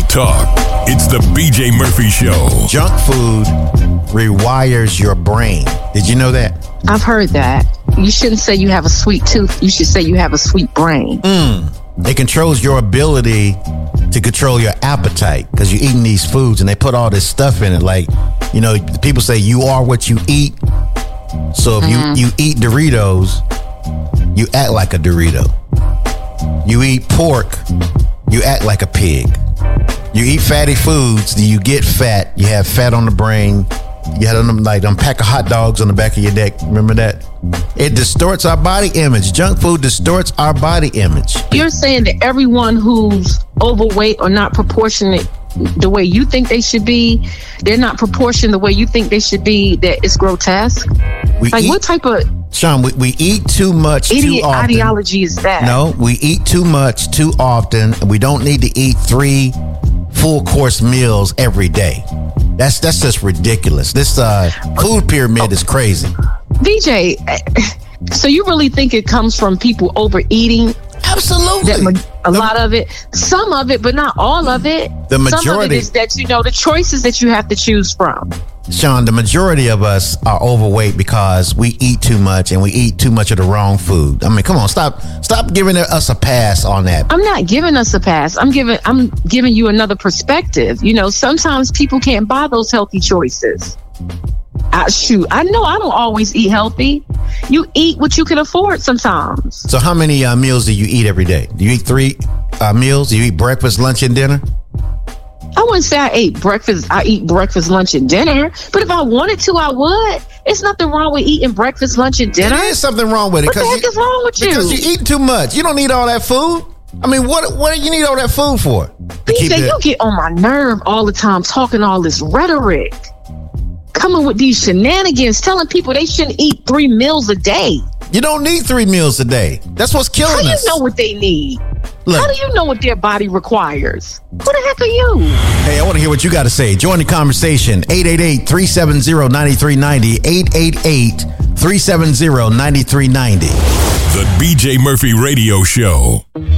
talk. It's the BJ Murphy Show. Junk food rewires your brain. Did you know that? I've heard that. You shouldn't say you have a sweet tooth. You should say you have a sweet brain. It controls your ability to control your appetite because you're eating these foods and they put all this stuff in it. Like, you know, people say you are what you eat. So if you eat Doritos, you act like a Dorito. You eat pork, you act like a pig. You eat fatty foods, you get fat. You have fat on the brain. You had like a pack of hot dogs on the back of your neck. Remember that? It distorts our body image. Junk food distorts our body image. You're saying that everyone who's overweight or not proportionate the way you think they should be, they're not proportioned the way you think they should be, that it's grotesque? What type of... Sean, we eat too much idiot too often. Ideology is that? No, we eat too much too often. We don't need to eat 3 full course meals every day. That's just ridiculous. This food pyramid is crazy. VJ, so you really think it comes from people overeating? Absolutely. A lot of it, some of it, but not all of it. The majority. Some of it is that, the choices that you have to choose from. Sean, the majority of us are overweight because we eat too much and we eat too much of the wrong food. I mean, come on, stop giving us a pass on that. I'm not giving us a pass. I'm giving you another perspective. Sometimes people can't buy those healthy choices. I know I don't always eat healthy. You eat what you can afford sometimes. So how many meals do you eat every day? Do you eat 3 meals? Do you eat breakfast, lunch, and dinner? I wouldn't say I eat breakfast. I eat breakfast, lunch, and dinner. But if I wanted to, I would. It's nothing wrong with eating breakfast, lunch, and dinner. There is something wrong with it. What the heck is wrong with you? Because you eat too much. You don't need all that food. I mean, what do you need all that food for? BJ, you get on my nerve all the time talking all this rhetoric. Coming with these shenanigans, telling people they shouldn't eat 3 meals a day. You don't need 3 meals a day. That's what's killing us. How do you know what they need? Look, how do you know what their body requires? Who the heck are you? Hey, I want to hear what you got to say. Join the conversation. 888-370-9390. 888-370-9390. The BJ Murphy Radio Show.